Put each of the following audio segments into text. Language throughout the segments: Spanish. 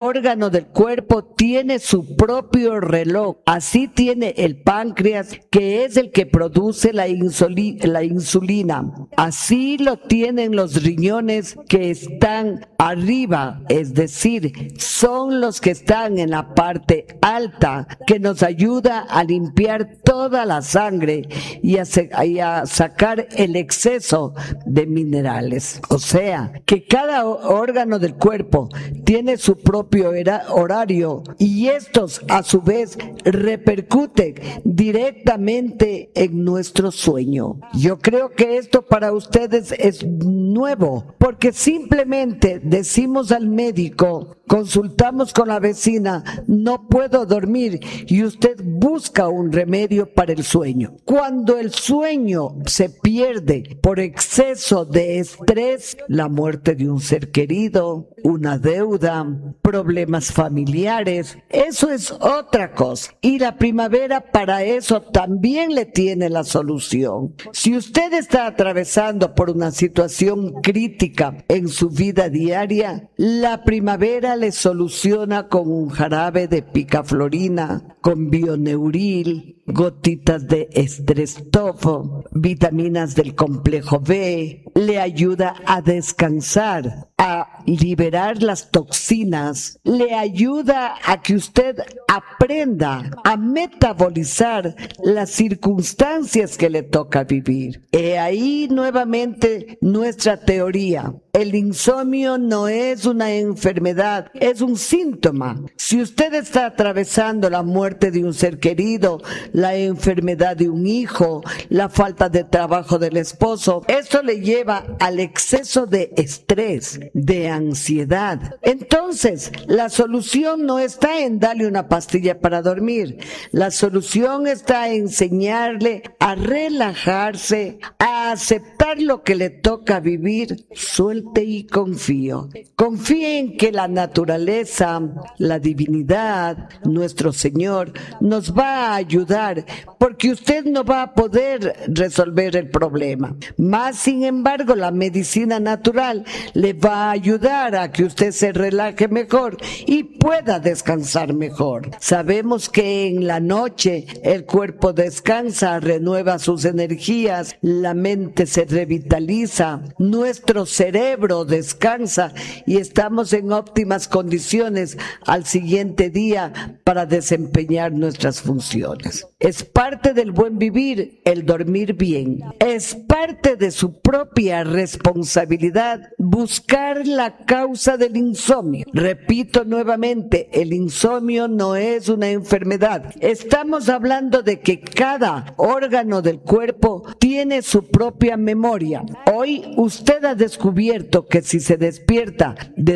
órgano del cuerpo tiene su propio reloj. Así tiene el páncreas, que es el que produce la insulina. Así lo tienen los riñones, que están arriba, es decir, son los que están en la parte alta, que nos ayuda a limpiar toda la sangre y a sacar el exceso de minerales. O sea, que cada órgano del cuerpo tiene su propio horario, y estos a su vez repercuten directamente en nuestro sueño. Yo creo que esto para ustedes es nuevo, porque simplemente decimos al médico, consultamos con la vecina, no puedo dormir, y usted busca un remedio para el sueño. Cuando el sueño se pierde por exceso de estrés, la muerte de un ser querido, una deuda, problemas familiares, eso es otra cosa. Y la primavera para eso también le tiene la solución. Si usted está atravesando por una situación crítica en su vida diaria, la primavera le soluciona con un jarabe de picaflorina, con bioneuril, gotitas de estrestofo, vitaminas del complejo B, le ayuda a descansar, a liberar las toxinas, le ayuda a que usted aprenda a metabolizar las circunstancias que le toca vivir. He ahí nuevamente nuestra teoría. El insomnio no es una enfermedad, es un síntoma. Si usted está atravesando la muerte de un ser querido, la enfermedad de un hijo, la falta de trabajo del esposo, esto le lleva al exceso de estrés, de ansiedad. Entonces, la solución no está en darle una pastilla para dormir. La solución está en enseñarle a relajarse, a aceptar lo que le toca vivir. Suelte y confío. Confíe en que la naturaleza, la divinidad, nuestro Señor, nos va a ayudar, porque usted no va a poder resolver el problema. Más sin embargo, la medicina natural le va a ayudar a que usted se relaje mejor y pueda descansar mejor. Sabemos que en la noche el cuerpo descansa, renueva sus energías, la mente se revitaliza, nuestro cerebro descansa y estamos en óptimas condiciones al siguiente día para desempeñar nuestras funciones. Es parte del buen vivir el dormir bien. Es parte de su propia responsabilidad buscar la causa del insomnio. Repito nuevamente, el insomnio no es una enfermedad. Estamos hablando de que cada órgano del cuerpo tiene su propia memoria. Hoy usted ha descubierto que si se despierta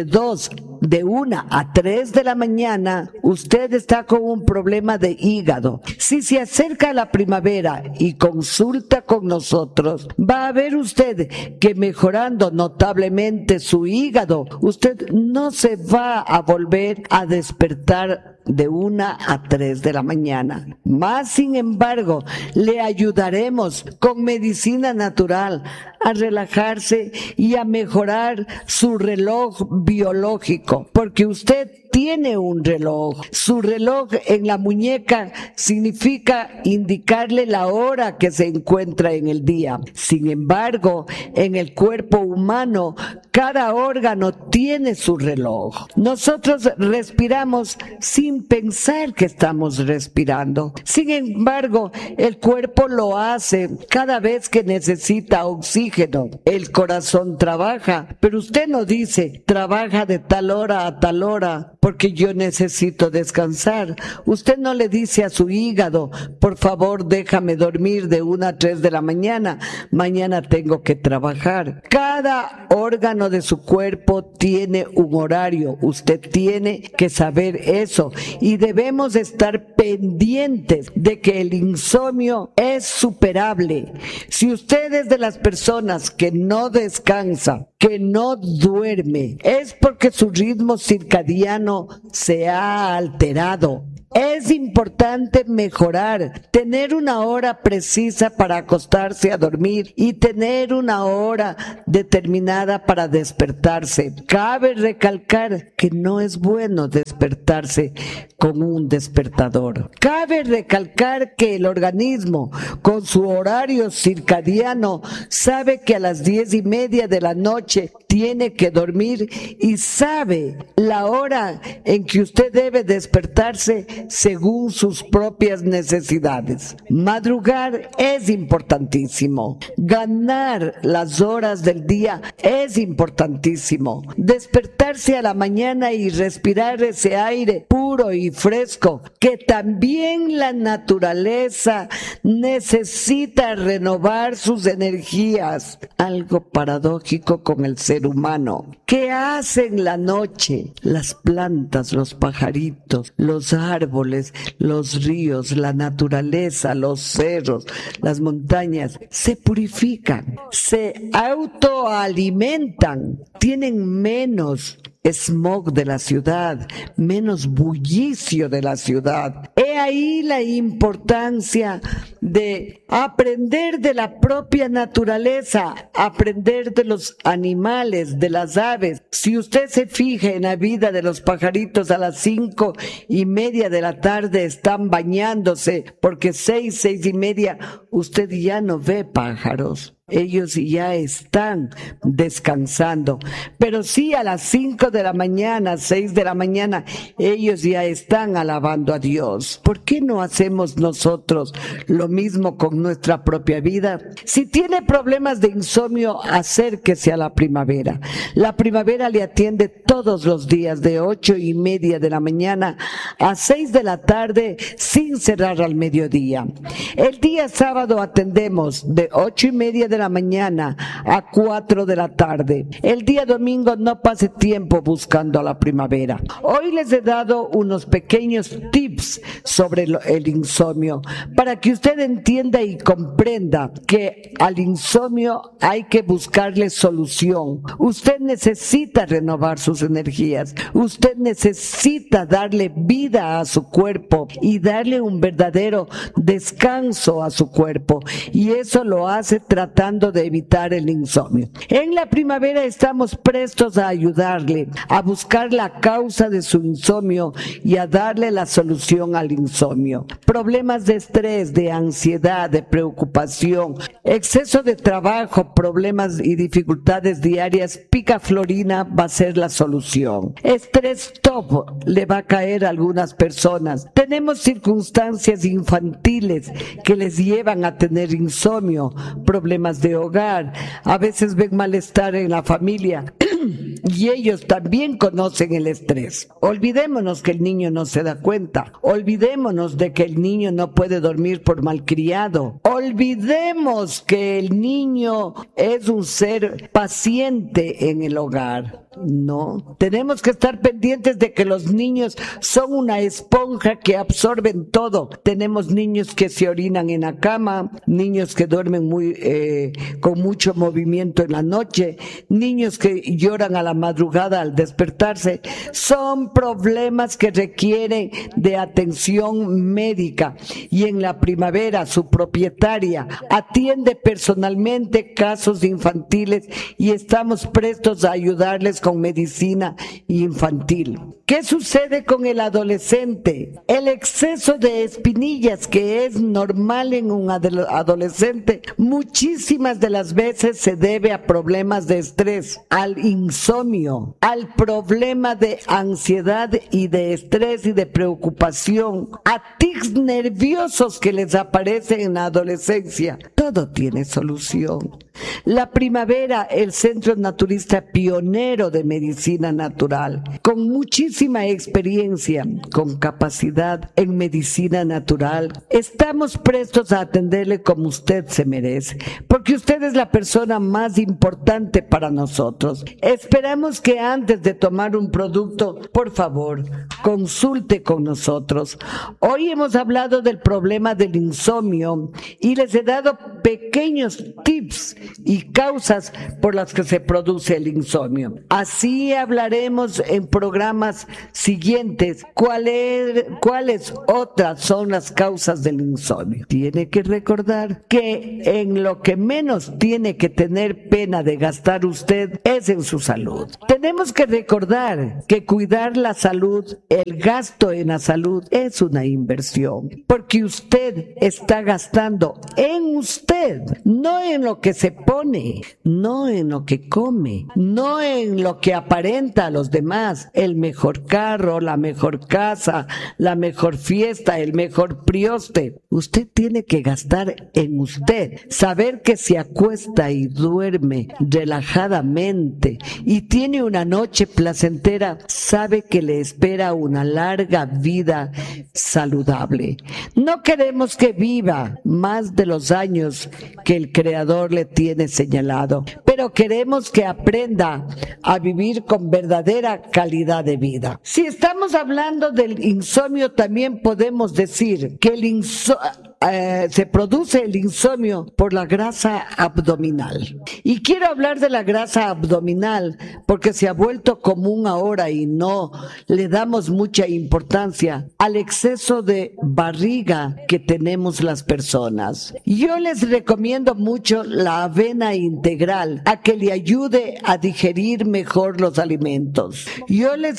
de 1 a 3 de la mañana, usted está con un problema de hígado. Si se acerca a la primavera y consulta con nosotros, va a ver usted que mejorando notablemente su hígado, usted no se va a volver a despertar de 1 a 3 de la mañana. Más sin embargo, le ayudaremos con medicina natural a relajarse y a mejorar su reloj biológico, porque usted tiene un reloj. Su reloj en la muñeca significa indicarle la hora que se encuentra en el día. Sin embargo, en el cuerpo humano, cada órgano tiene su reloj. Nosotros respiramos sin pensar que estamos respirando. Sin embargo, el cuerpo lo hace cada vez que necesita oxígeno. El corazón trabaja, pero usted no dice, trabaja de tal hora a tal hora, porque yo necesito descansar. Usted no le dice a su hígado, por favor déjame dormir de 1 a 3 de la mañana, mañana tengo que trabajar. Cada órgano de su cuerpo tiene un horario, usted tiene que saber eso y debemos estar pendientes de que el insomnio es superable. Si usted es de las personas que no descansa, que no duerme, es porque su ritmo circadiano se ha alterado. Es importante mejorar, tener una hora precisa para acostarse a dormir y tener una hora determinada para despertarse. Cabe recalcar que no es bueno despertarse con un despertador. Cabe recalcar que el organismo, con su horario circadiano, sabe que a las 10:30 de la noche tiene que dormir y sabe la hora en que usted debe despertarse según sus propias necesidades. Madrugar es importantísimo. Ganar las horas del día es importantísimo. Despertarse a la mañana y respirar ese aire puro y fresco que también la naturaleza necesita renovar sus energías. Algo paradójico con el ser humano. ¿Qué hace en la noche? Las plantas, los pajaritos, los árboles, los ríos, la naturaleza, los cerros, las montañas, se purifican, se autoalimentan, tienen menos smog de la ciudad, menos bullicio de la ciudad. He ahí la importancia de aprender de la propia naturaleza, aprender de los animales, de las aves. Si usted se fija en la vida de los pajaritos, a las 5:30 de la tarde están bañándose, porque 6:30 usted ya no ve pájaros. Ellos ya están descansando, pero sí a las 5 de la mañana, 6 de la mañana, ellos ya están alabando a Dios. ¿Por qué no hacemos nosotros lo mismo con nuestra propia vida? Si tiene problemas de insomnio, acérquese a la primavera. La primavera le atiende todos los días de 8:30 de la mañana a 6 de la tarde sin cerrar al mediodía. El día sábado atendemos de 8:30 de la mañana a 4 de la tarde. El día domingo no pase tiempo buscando a la primavera. Hoy les he dado unos pequeños tips sobre el insomnio para que usted entienda y comprenda que al insomnio hay que buscarle solución. Usted necesita renovar sus energías. Usted necesita darle vida a su cuerpo y darle un verdadero descanso a su cuerpo. Y eso lo hace tratando de evitar el insomnio. En la primavera estamos prestos a ayudarle a buscar la causa de su insomnio y a darle la solución al insomnio. Problemas de estrés, de ansiedad, de preocupación, exceso de trabajo, problemas y dificultades diarias, Picaflorina va a ser la solución. Estrés top le va a caer a algunas personas. Tenemos circunstancias infantiles que les llevan a tener insomnio, problemas de hogar, a veces ven malestar en la familia y ellos también conocen el estrés. Olvidémonos que el niño no se da cuenta, olvidémonos de que el niño no puede dormir por malcriado, olvidemos que el niño es un ser paciente en el hogar. No, tenemos que estar pendientes de que los niños son una esponja que absorben todo. Tenemos niños que se orinan en la cama, niños que duermen con mucho movimiento en la noche, niños que lloran a la madrugada al despertarse. Son problemas que requieren de atención médica y en la primavera su propietaria atiende personalmente casos infantiles y estamos prestos a ayudarles con medicina infantil. ¿Qué sucede con el adolescente? El exceso de espinillas que es normal en un adolescente muchísimas de las veces se debe a problemas de estrés, al insomnio, al problema de ansiedad y de estrés y de preocupación, a tics nerviosos que les aparecen en la adolescencia. Todo tiene solución. La primavera, el Centro Naturista pionero de medicina natural, con muchísima experiencia, con capacidad en medicina natural, estamos prestos a atenderle como usted se merece, porque usted es la persona más importante para nosotros. Esperamos que antes de tomar un producto, por favor, consulte con nosotros. Hoy hemos hablado del problema del insomnio y les he dado pequeños tips y causas por las que se produce el insomnio. Así hablaremos en programas siguientes cuáles otras son las causas del insomnio. Tiene que recordar que en lo que menos tiene que tener pena de gastar usted es en su salud. Tenemos que recordar que cuidar la salud, el gasto en la salud es una inversión, porque usted está gastando en usted, no en lo que se pone, no en lo que come, no en lo que aparenta a los demás, el mejor carro, la mejor casa, la mejor fiesta, el mejor prioste. Usted tiene que gastar en usted, saber que se acuesta y duerme relajadamente y tiene una noche placentera, sabe que le espera una larga vida saludable. No queremos que viva más de los años que el Creador le tiene señalado, pero queremos que aprenda a vivir con verdadera calidad de vida. Si estamos hablando del insomnio, también podemos decir que se produce el insomnio por la grasa abdominal. Y quiero hablar de la grasa abdominal porque se ha vuelto común ahora y no le damos mucha importancia al exceso de barriga que tenemos las personas. Yo les recomiendo mucho la avena integral a que le ayude a digerir mejor los alimentos. Yo les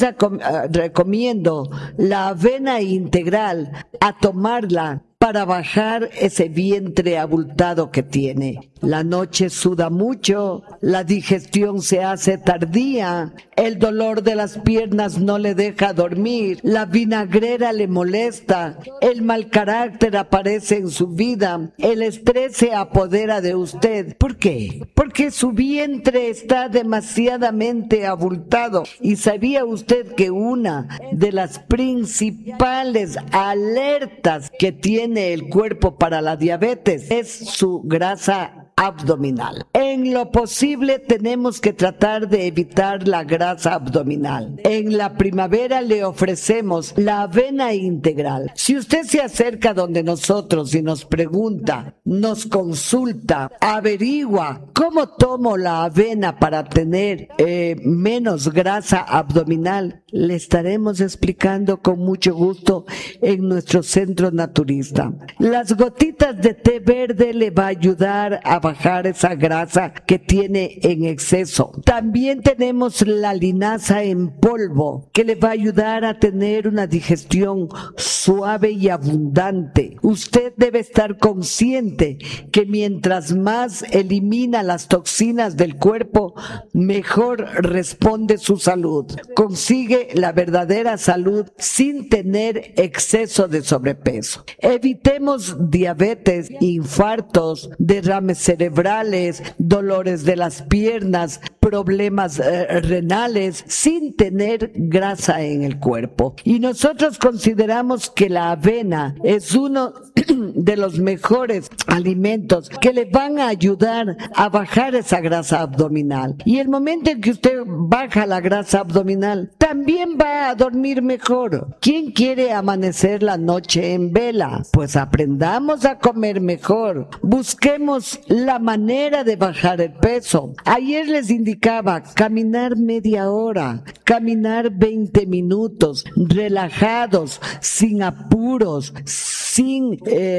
recomiendo la avena integral a tomarla para bajar ese vientre abultado que tiene. La noche suda mucho, la digestión se hace tardía, el dolor de las piernas no le deja dormir, la vinagrera le molesta, el mal carácter aparece en su vida, el estrés se apodera de usted. ¿Por qué? Porque su vientre está demasiadamente abultado. ¿Y sabía usted que una de las principales alertas que tiene el cuerpo para la diabetes es su grasa abdominal? En lo posible tenemos que tratar de evitar la grasa abdominal. En la primavera le ofrecemos la avena integral. Si usted se acerca donde nosotros y nos pregunta, nos consulta, averigua cómo tomo la avena para tener menos grasa abdominal, le estaremos explicando con mucho gusto en nuestro centro naturista. Las gotitas de té verde le va a ayudar a bajar esa grasa que tiene en exceso. También tenemos la linaza en polvo que le va a ayudar a tener una digestión suave y abundante. Usted debe estar consciente que mientras más elimina las toxinas del cuerpo, mejor responde su salud. Consigue la verdadera salud sin tener exceso de sobrepeso. Evitemos diabetes, infartos, derrames cerebrales, dolores de las piernas, problemas renales sin tener grasa en el cuerpo. Y nosotros consideramos que la avena es uno de los mejores alimentos que le van a ayudar a bajar esa grasa abdominal. Y el momento en que usted baja la grasa abdominal, también va a dormir mejor. ¿Quién quiere amanecer la noche en vela? Pues aprendamos a comer mejor. Busquemos la manera de bajar el peso. Ayer les indicaba caminar media hora, caminar 20 minutos, relajados, sin apuros, sin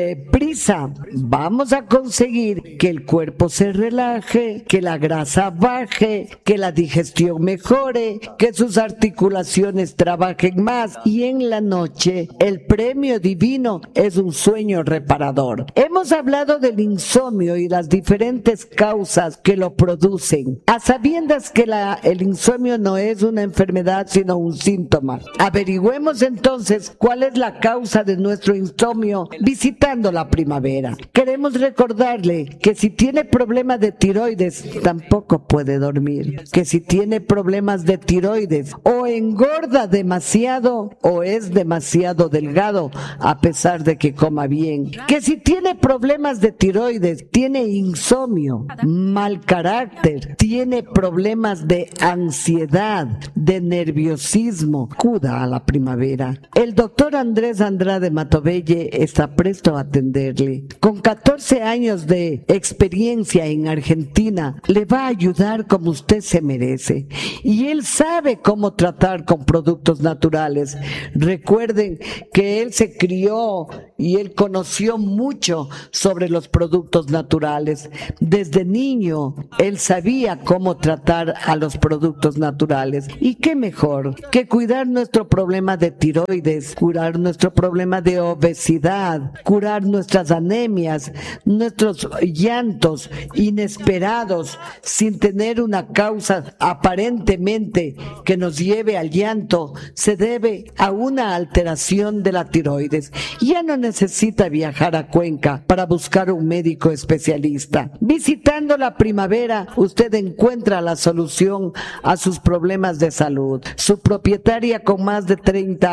prisa. Vamos a conseguir que el cuerpo se relaje, que la grasa baje, que la digestión mejore, que sus articulaciones trabajen más y en la noche el premio divino es un sueño reparador. Hemos hablado del insomnio y las diferentes causas que lo producen, a sabiendas que el insomnio no es una enfermedad sino un síntoma. Averigüemos entonces cuál es la causa de nuestro insomnio visitando la primavera. Queremos recordarle que si tiene problemas de tiroides tampoco puede dormir, que si tiene problemas de tiroides o engorda demasiado o es demasiado delgado a pesar de que coma bien, que si tiene problemas de tiroides tiene insomnio, mal carácter, tiene problemas de ansiedad, de nerviosismo, acuda a la primavera. El doctor Andrés Andrade Matovelle está presto a atenderle. Con 14 años de experiencia en Argentina, le va a ayudar como usted se merece. Y él sabe cómo tratar con productos naturales. Recuerden que él se crió y él conoció mucho sobre los productos naturales. Desde niño, él sabía cómo tratar a los productos naturales. ¿Y qué mejor que cuidar nuestro problema de tiroides, curar nuestro problema de obesidad, curar nuestras anemias, nuestros llantos inesperados sin tener una causa aparentemente que nos lleve al llanto? Se debe a una alteración de la tiroides. Ya no necesita viajar a Cuenca para buscar un médico especialista. Visitando la Primavera, usted encuentra la solución a sus problemas de salud. Su propietaria, con más de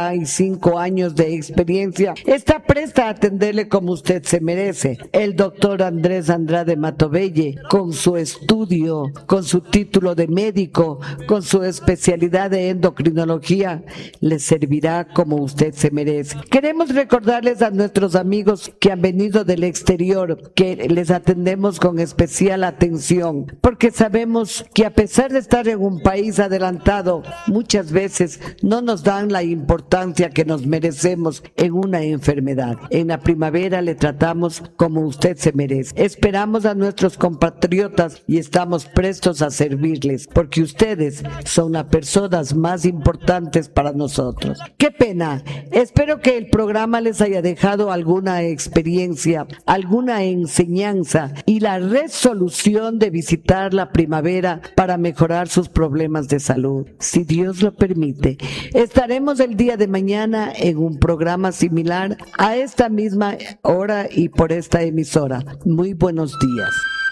35 años de experiencia, está presta a atenderle como usted se merece. El doctor Andrés Andrade Matovelle, con su estudio, con su título de médico, con su especialidad de endocrinología, le servirá como usted se merece. Queremos recordarles a nuestros amigos que han venido del exterior que les atendemos con especial atención, porque sabemos que a pesar de estar en un país adelantado, muchas veces no nos dan la importancia que nos merecemos en una enfermedad. En la Primavera le tratamos como usted se merece. Esperamos a nuestros compatriotas y estamos prestos a servirles, porque ustedes son las personas más importantes para nosotros. ¡Qué pena! Espero que el programa les haya dejado alguna experiencia, alguna enseñanza y la resolución de visitar la Primavera para mejorar sus problemas de salud. Si Dios lo permite, estaremos el día de mañana en un programa similar a esta misma hora y por esta emisora. Muy buenos días.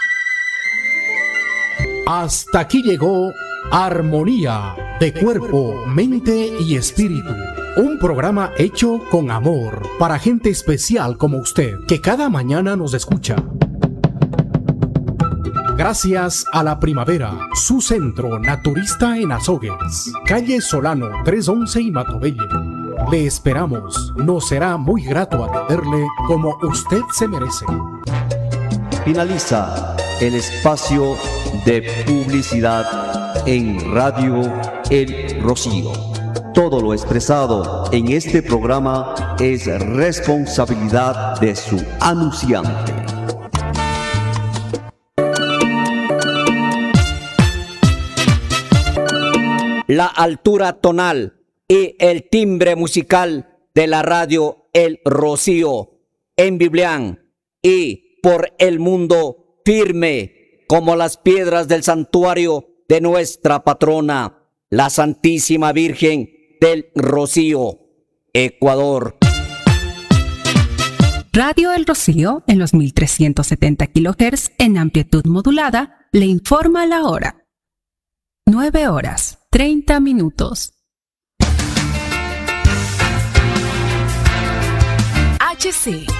Hasta aquí llegó Armonía de Cuerpo, Mente y Espíritu. Un programa hecho con amor para gente especial como usted, que cada mañana nos escucha. Gracias a la Primavera, su centro naturista en Azogues, calle Solano 311 y Matovelle. Le esperamos, nos será muy grato atenderle como usted se merece. Finaliza el espacio de publicidad en Radio El Rocío. Todo lo expresado en este programa es responsabilidad de su anunciante. La altura tonal y el timbre musical de la radio El Rocío en Biblián y por el mundo, firme como las piedras del santuario de nuestra patrona, la Santísima Virgen del Rocío, Ecuador. Radio El Rocío, en los 1370 kHz en amplitud modulada, le informa la hora. 9:30. HC